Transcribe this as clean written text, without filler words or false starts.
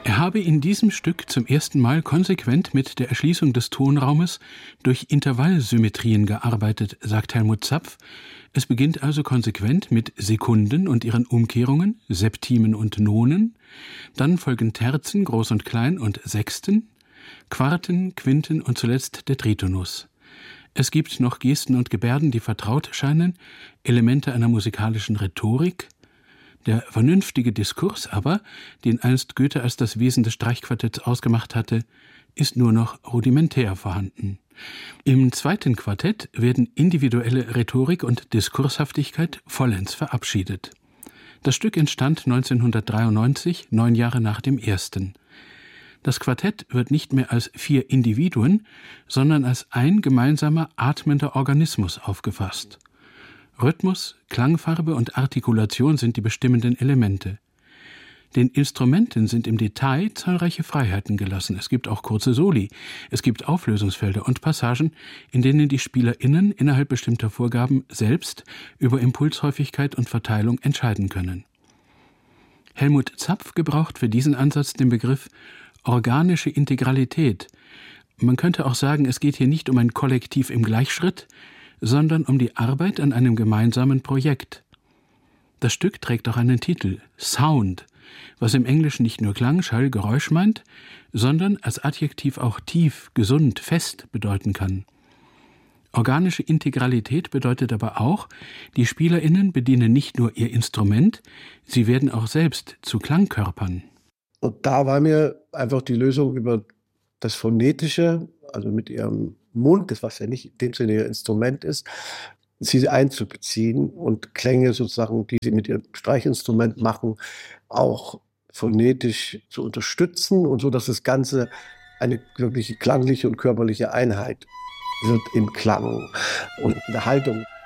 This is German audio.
Er habe in diesem Stück zum ersten Mal konsequent mit der Erschließung des Tonraumes durch Intervallsymmetrien gearbeitet, sagt Helmut Zapf. Es beginnt also konsequent mit Sekunden und ihren Umkehrungen, Septimen und Nonen, dann folgen Terzen, Groß und Klein und Sechsten, Quarten, Quinten und zuletzt der Tritonus. Es gibt noch Gesten und Gebärden, die vertraut scheinen, Elemente einer musikalischen Rhetorik. Der vernünftige Diskurs aber, den einst Goethe als das Wesen des Streichquartetts ausgemacht hatte, ist nur noch rudimentär vorhanden. Im zweiten Quartett werden individuelle Rhetorik und Diskurshaftigkeit vollends verabschiedet. Das Stück entstand 1993, 9 Jahre nach dem ersten. Das Quartett wird nicht mehr als 4 Individuen, sondern als ein gemeinsamer atmender Organismus aufgefasst. Rhythmus, Klangfarbe und Artikulation sind die bestimmenden Elemente. Den Instrumenten sind im Detail zahlreiche Freiheiten gelassen. Es gibt auch kurze Soli. Es gibt Auflösungsfelder und Passagen, in denen die SpielerInnen innerhalb bestimmter Vorgaben selbst über Impulshäufigkeit und Verteilung entscheiden können. Helmut Zapf gebraucht für diesen Ansatz den Begriff organische Integralität. Man könnte auch sagen, es geht hier nicht um ein Kollektiv im Gleichschritt, sondern um die Arbeit an einem gemeinsamen Projekt. Das Stück trägt auch einen Titel, Sound, was im Englischen nicht nur Klang, Schall, Geräusch meint, sondern als Adjektiv auch tief, gesund, fest bedeuten kann. Organische Integralität bedeutet aber auch, die SpielerInnen bedienen nicht nur ihr Instrument, sie werden auch selbst zu Klangkörpern. Und da war mir einfach die Lösung über das Phonetische, also mit ihrem Mund, das was ja nicht in dem Sinne ihr Instrument ist, sie einzubeziehen und Klänge sozusagen, die sie mit ihrem Streichinstrument machen, auch phonetisch zu unterstützen und so, dass das Ganze eine wirkliche klangliche und körperliche Einheit wird im Klang und in der Haltung.